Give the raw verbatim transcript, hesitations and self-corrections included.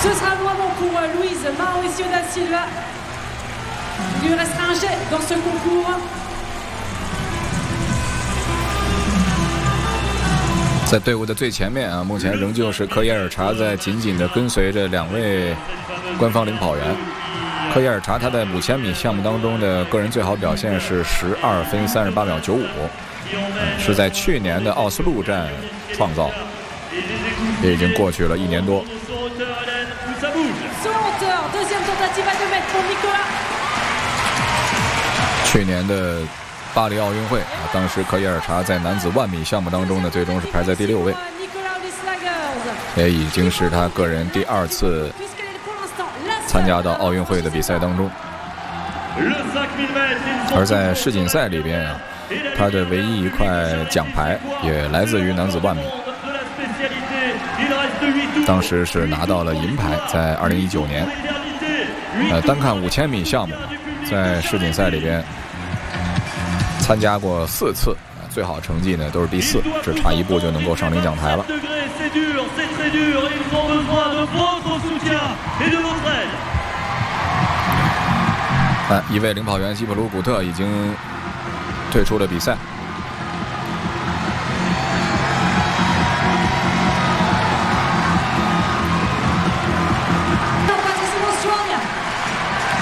Ce sera vraiment pour Louise Mauricio da Silva. Il lui restera un jet dans ce concours. 在队伍的最前面啊，目前仍旧是科耶尔查在紧紧地跟随着两位官方领跑员。科耶尔查他在五千米项目当中的个人最好表现是十二分三十八秒九五，是在去年的奥斯陆站创造，也已经过去了一年多。去年的巴黎奥运会啊，当时科耶尔查在男子万米项目当中呢，最终是排在第六位，也已经是他个人第二次参加到奥运会的比赛当中。而在世锦赛里边啊，他的唯一一块奖牌也来自于男子万米，当时是拿到了银牌，在二零一九年。呃，单看五千米项目，在世锦赛里边参加过四次，最好成绩呢都是第四，只差一步就能够上领奖台了。啊，一位领跑员基普鲁古特已经退出了比赛。